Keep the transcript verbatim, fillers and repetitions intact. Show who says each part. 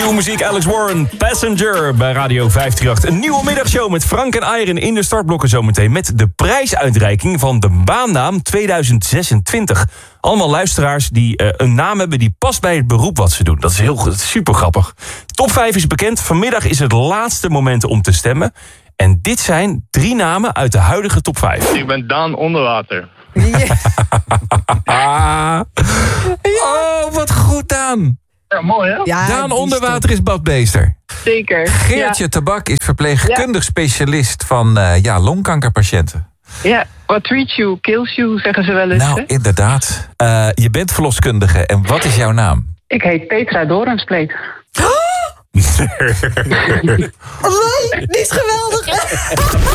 Speaker 1: Nieuwe muziek, Alex Warren, Passenger bij Radio vijfhonderdachtendertig. Een nieuwe middagshow met Frank en Iron in de startblokken zometeen... met de prijsuitreiking van de baannaam tweeduizend zesentwintig. Allemaal luisteraars die uh, een naam hebben die past bij het beroep wat ze doen. Dat is heel super grappig. Top vijf is bekend. Vanmiddag is het laatste moment om te stemmen. En dit zijn drie namen uit de huidige top vijf.
Speaker 2: Ik ben Daan Onderwater.
Speaker 3: Yeah. Oh, wat goed, Daan.
Speaker 2: Ja, mooi hè?
Speaker 3: Ja, Daan Onderwater is badmeester.
Speaker 4: Zeker.
Speaker 3: Geertje ja. Tabak is verpleegkundig ja. specialist van uh, ja, longkankerpatiënten.
Speaker 4: Ja, what treats you, kills you, zeggen ze wel eens.
Speaker 3: Nou,
Speaker 4: hè?
Speaker 3: inderdaad. Uh, je bent verloskundige en wat is jouw naam?
Speaker 4: Ik heet Petra Doornspleet.
Speaker 5: Oh, nee, die is geweldig.